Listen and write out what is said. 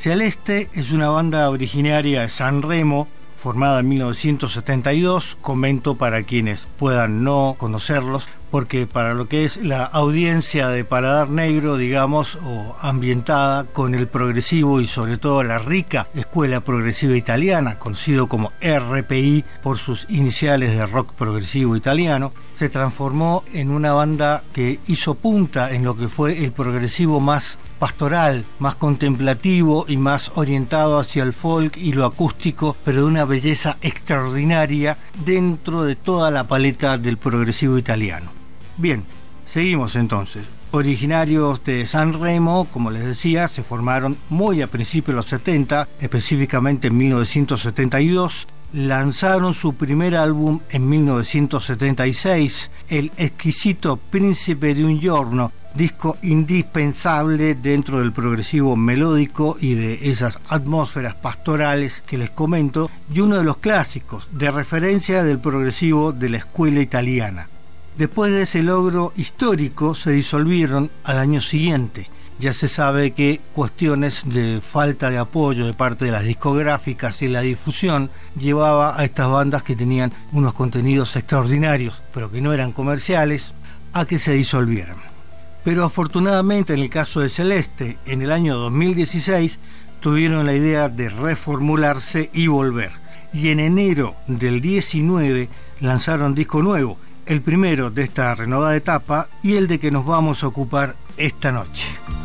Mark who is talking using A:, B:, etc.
A: Celeste es una banda originaria de San Remo, formada en 1972, comento para quienes puedan no conocerlos, porque para lo que es la audiencia de paladar negro, digamos, o ambientada con el progresivo y sobre todo la rica escuela progresiva italiana, conocido como RPI por sus iniciales de rock progresivo italiano, se transformó en una banda que hizo punta en lo que fue el progresivo más pastoral, más contemplativo y más orientado hacia el folk y lo acústico, pero de una belleza extraordinaria dentro de toda la paleta del progresivo italiano. Bien, seguimos entonces. Originarios de San Remo, como les decía, se formaron muy a principios de los 70, específicamente en 1972. Lanzaron su primer álbum en 1976, el exquisito Príncipe di un giorno, disco indispensable dentro del progresivo melódico y de esas atmósferas pastorales que les comento, y uno de los clásicos de referencia del progresivo de la escuela italiana. Después de ese logro histórico se disolvieron al año siguiente. Ya se sabe que cuestiones de falta de apoyo de parte de las discográficas y la difusión llevaba a estas bandas que tenían unos contenidos extraordinarios, pero que no eran comerciales, a que se disolvieran. Pero afortunadamente en el caso de Celeste, en el año 2016 tuvieron la idea de reformularse y volver. Y en enero del 19 lanzaron disco nuevo, el primero de esta renovada etapa y el de que nos vamos a ocupar esta noche.